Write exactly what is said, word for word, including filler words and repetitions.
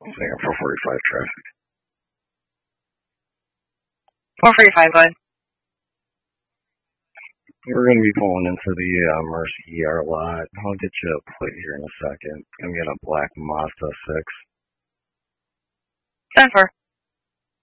Saying four forty-five traffic. four forty-five, go ahead. We're going to be pulling into the uh, Mercy E R lot. I'll get you a plate here in a second. I'm going to get a black Mazda six. ten four.